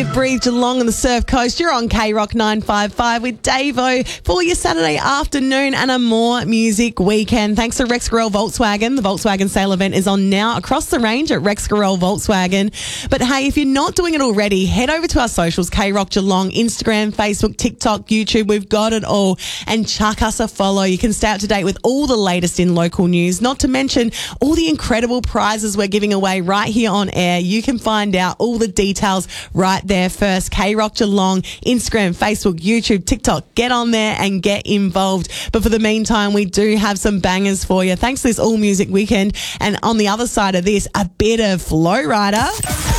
Live, Breathe Geelong on the Surf Coast. You're on K-Rock 955 with Davo for your Saturday afternoon and a more music weekend. Thanks to Rex Gorell Volkswagen. The Volkswagen sale event is on now across the range at Rex Gorell Volkswagen. But hey, if you're not doing it already, head over to our socials, K-Rock Geelong, Instagram, Facebook, TikTok, YouTube. We've got it all. And chuck us a follow. You can stay up to date with all the latest in local news, not to mention all the incredible prizes we're giving away right here on air. You can find out all the details right there first. K-Rock Geelong, Instagram, Facebook, YouTube, TikTok. Get on there and get involved. But for the meantime, we do have some bangers for you. Thanks to this all music weekend. And on the other side of this, a bit of Flow Rider.